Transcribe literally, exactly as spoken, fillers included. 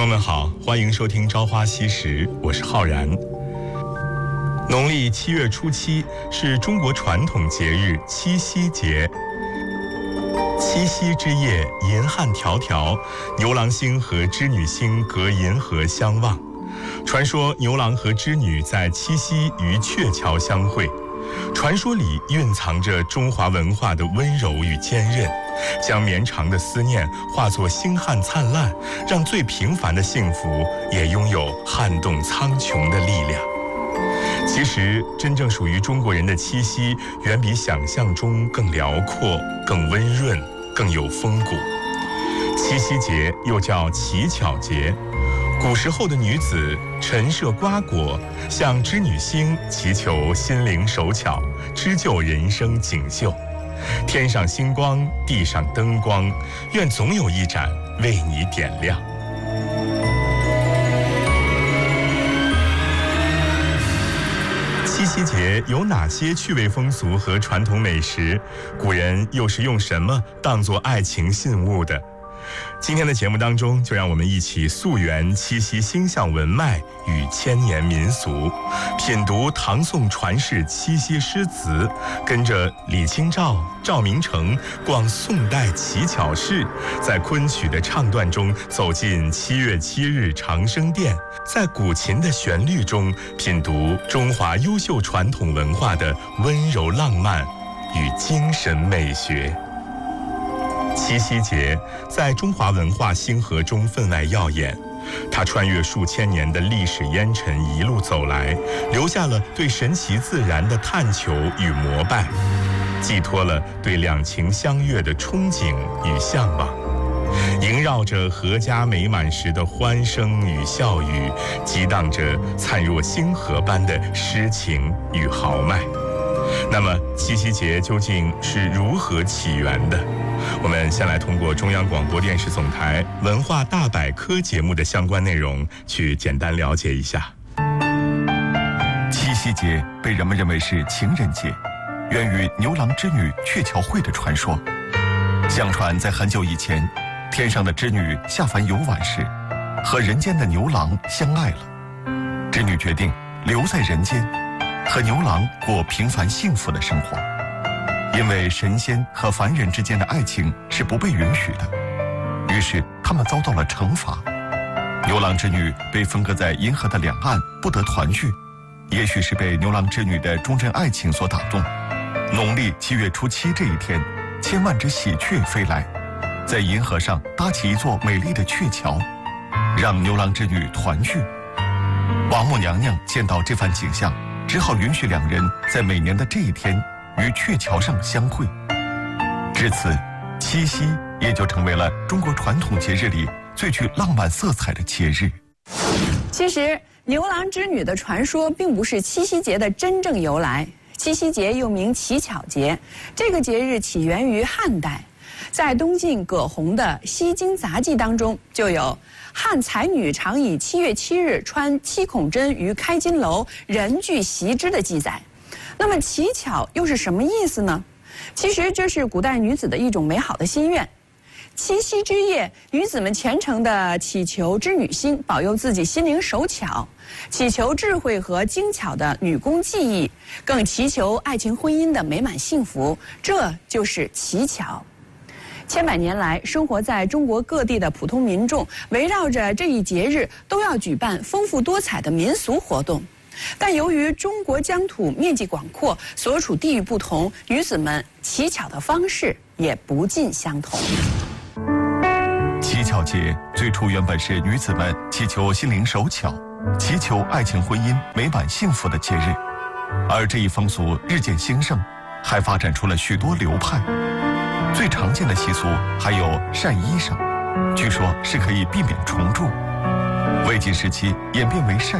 友们好，欢迎收听《朝花夕拾》，我是浩然。农历七月初七是中国传统节日七夕节。七夕之夜，银汉迢迢，牛郎星和织女星隔银河相望。传说牛郎和织女在七夕于鹊桥相会，传说里蕴藏着中华文化的温柔与坚韧，将绵长的思念化作星汉灿烂，让最平凡的幸福也拥有撼动苍穹的力量。其实，真正属于中国人的七夕，远比想象中更辽阔、更温润、更有风骨。七夕节又叫乞巧节，古时候的女子陈设瓜果，向织女星祈求心灵手巧，织就人生锦绣。天上星光，地上灯光，愿总有一盏为你点亮。七夕节有哪些趣味风俗和传统美食？古人又是用什么当作爱情信物的？今天的节目当中，就让我们一起溯源七夕星象文脉与千年民俗，品读唐宋传世七夕诗词，跟着李清照、赵明诚逛宋代乞巧市，在昆曲的唱段中走进七月七日长生殿，在古琴的旋律中品读中华优秀传统文化的温柔浪漫与精神美学。七夕节在中华文化星河中分外耀眼，它穿越数千年的历史烟尘一路走来，留下了对神奇自然的探求与膜拜，寄托了对两情相悦的憧憬与向往，萦绕着阖家美满时的欢声与笑语，激荡着灿若星河般的诗情与豪迈。那么七夕节究竟是如何起源的？我们先来通过中央广播电视总台文化大百科节目的相关内容去简单了解一下。 七夕节被人们认为是情人节，源于牛郎织女鹊桥会的传说。相传在很久以前，天上的织女下凡游玩时，和人间的牛郎相爱了。织女决定留在人间，和牛郎过平凡幸福的生活。因为神仙和凡人之间的爱情是不被允许的，于是他们遭到了惩罚。牛郎织女被分割在银河的两岸，不得团聚。也许是被牛郎织女的忠贞爱情所打动，农历七月初七这一天，千万只喜鹊飞来，在银河上搭起一座美丽的鹊桥，让牛郎织女团聚。王母娘娘见到这番景象，只好允许两人在每年的这一天于鹊桥上相会。至此，七夕也就成为了中国传统节日里最具浪漫色彩的节日。 其实，牛郎织女的传说并不是七夕节的真正由来。七夕节又名乞巧节，这个节日起源于汉代，在东晋葛洪的《西京杂记》当中就有汉才女常以七月七日穿七孔针于开金楼，人具席之的记载。那么乞巧又是什么意思呢？其实这是古代女子的一种美好的心愿。七夕之夜，女子们虔诚地祈求织女星保佑自己心灵手巧，祈求智慧和精巧的女工技艺，更祈求爱情婚姻的美满幸福，这就是乞巧。千百年来，生活在中国各地的普通民众围绕着这一节日，都要举办丰富多彩的民俗活动。但由于中国疆土面积广阔，所处地域不同，女子们乞巧的方式也不尽相同。 乞巧节最初原本是女子们祈求心灵手巧，祈求爱情婚姻美满幸福的节日，而这一风俗日渐兴盛，还发展出了许多流派。最常见的习俗还有晒衣裳，据说是可以避免虫蛀。魏晋时期演变为晒